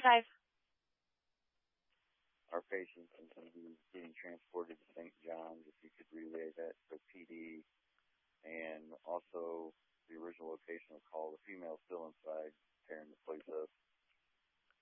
25. Our patient is going to be being transported to St. John's, if you could relay that to PD, and also the original location of call. The female's still inside, tearing the place up.